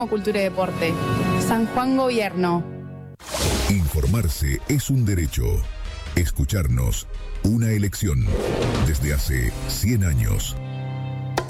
Cultura y Deporte. San Juan Gobierno. Informarse es un derecho. Escucharnos, una elección. Desde hace 100 años.